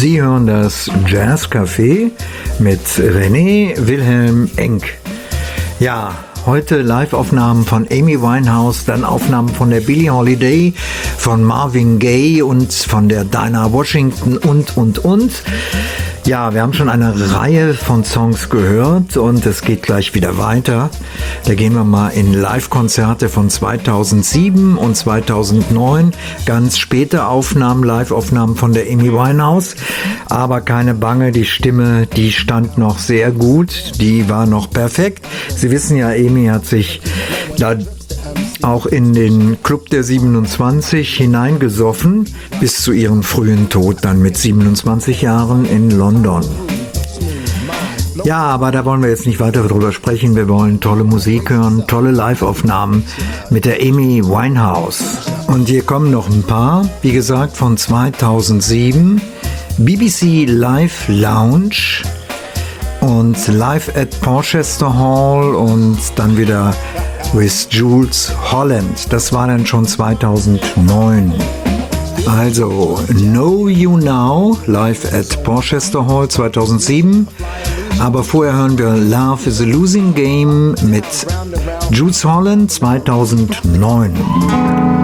Sie hören das Jazz Café mit René Wilhelm Enck. Ja, heute Live-Aufnahmen von Amy Winehouse, dann Aufnahmen von der Billie Holiday, von Marvin Gaye und von der Dinah Washington und. Ja, wir haben schon eine Reihe von Songs gehört und es geht gleich wieder weiter. Da gehen wir mal in Live-Konzerte von 2007 und 2009. Ganz späte Aufnahmen, Live-Aufnahmen von der Amy Winehouse. Aber keine Bange, die Stimme, die stand noch sehr gut. Die war noch perfekt. Sie wissen ja, Amy hat sich da auch in den Club der 27 hineingesoffen, bis zu ihrem frühen Tod dann mit 27 Jahren in London. Ja, aber da wollen wir jetzt nicht weiter drüber sprechen. Wir wollen tolle Musik hören, tolle Live-Aufnahmen mit der Amy Winehouse. Und hier kommen noch ein paar, wie gesagt, von 2007. BBC Live Lounge und Live at Porchester Hall und dann wieder with Jools Holland. Das war dann schon 2009. Also Know You Now, live at Porchester Hall 2007. Aber vorher hören wir Love is a Losing Game mit Jools Holland 2009.